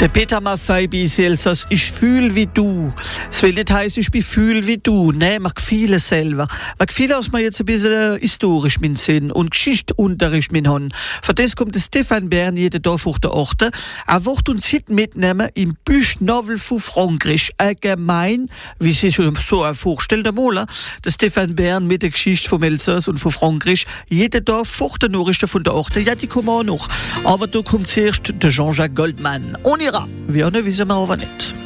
Der Peter Maffei bei Elsass, ich fühl wie du. Es will nicht heißen, ich bin fühl wie du. Nein, man gefühle selber. Man gefühle, dass man jetzt ein bisschen historisch mit Sinn und Geschichtsunterricht mit haben. Für das kommt der Stefan Bern jeden Tag auf der Orte. Er wird uns heute mitnehmen im Büchnovel von Frankreich. Allgemein, wie Sie sich so vorstellen, der Stefan Bern mit der Geschichte vom Elsass und von Frankreich. Jeden Tag vor der Nachrichten von der Orte. Ja, die kommen auch noch. Aber da kommt zuerst der Jean-Jacques Goldman. On ira. Wir wissen wir aber nicht.